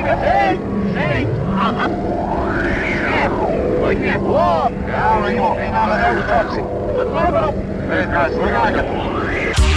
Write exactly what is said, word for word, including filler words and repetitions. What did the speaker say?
Hey! Hey! Ja, maar joh, geen alle hele taxi. Let maar op. Weet je,